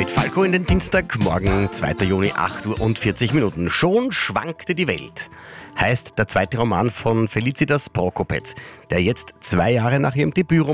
Mit Falco in den Dienstagmorgen, 2. Juni, 8:40 Uhr. Schon schwankte die Welt, heißt der zweite Roman von Felicitas Prokopetz, der jetzt 2 Jahre nach ihrem Debütroman